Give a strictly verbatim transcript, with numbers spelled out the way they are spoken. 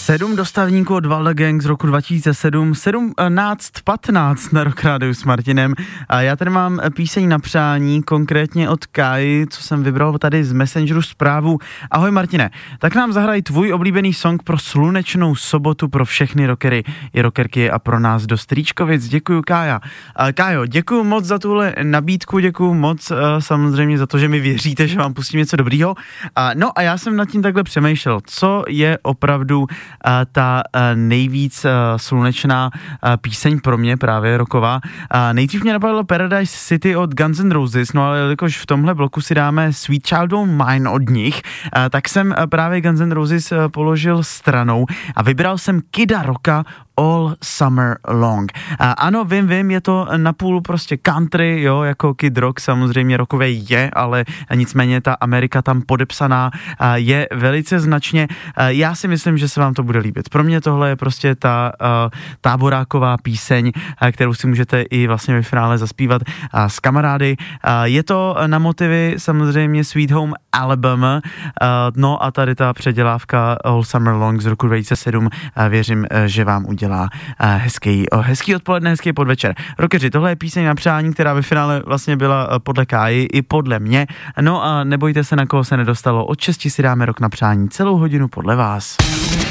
Sedm dostavníků od Valda Gang z roku dva tisíce sedm, sedmnáct patnáct na Rock Rádiu s Martinem. A já tady mám píseň na přání, konkrétně od Kai, co jsem vybral tady z Messengeru zprávu. Ahoj Martine, tak nám zahraj tvůj oblíbený song pro slunečnou sobotu pro všechny rockery i rockerky a pro nás do Strýčkovic. Děkuju Kája. A Kájo, děkuju moc za tuhle nabídku, děkuju moc samozřejmě za to, že mi věříte, že vám pustím něco dobrýho. A no a já jsem nad tím takhle přemýšlel, co je opravdu a ta a nejvíc a slunečná a píseň pro mě právě rocková. A nejdřív mě napadlo Paradise City od Guns N' Roses, no ale jelikož v tomhle bloku si dáme Sweet Child O' Mine od nich, a tak jsem právě Guns N' Roses položil stranou a vybral jsem Kida Rocka All Summer Long. A ano, vím, vím, je to napůl prostě country, jo, jako Kid Rock samozřejmě rockovej je, ale nicméně ta Amerika tam podepsaná je velice značně. Já si myslím, že se vám to bude líbit. Pro mě tohle je prostě ta uh, táboráková píseň, kterou si můžete i vlastně ve finále zaspívat uh, s kamarády. Uh, je to na motivy samozřejmě Sweet Home Alabama, uh, no a tady ta předělávka All Summer Long z roku dva tisíce sedm, uh, věřím, uh, že vám udělá hezký, oh, hezký odpoledne, hezký podvečer. Rockeři, tohle je píseň na přání, která ve finále vlastně byla podle Káji i podle mě. No a nebojte se, na koho se nedostalo. Od šesti si dáme Rock na přání celou hodinu podle vás.